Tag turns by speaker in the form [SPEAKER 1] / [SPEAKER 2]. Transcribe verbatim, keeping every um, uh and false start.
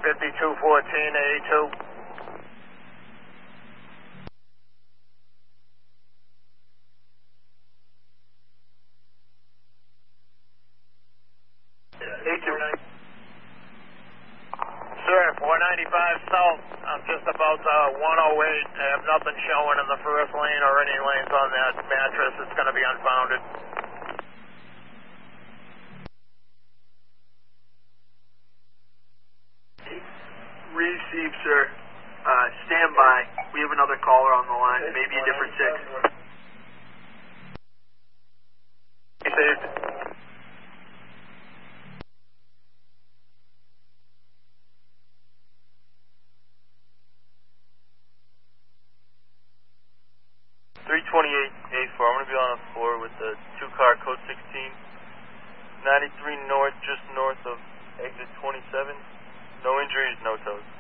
[SPEAKER 1] fifty-two fourteen A two. A two. Sir, four ninety-five south. I'm just about uh, one oh eight. I have nothing showing in the first lane or any lanes on that mattress. It's going to be unfounded.
[SPEAKER 2] Receive, sir. Uh, stand by. We have another caller on the line. Maybe a different six.
[SPEAKER 1] Received.
[SPEAKER 3] three twenty-eight A four, I'm going to be on the floor with the two car code sixteen, ninety-three north, just north of exit twenty-seven. No injuries, no tows.